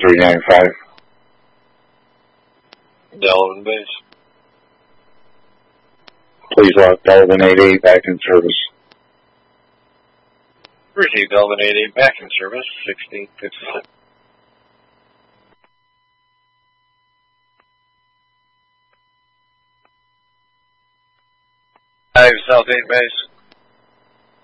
395. Delavan base. Please lock Delavan 88 back in service. Received Delavan 88 back in service, 1656. 5 South 8 base.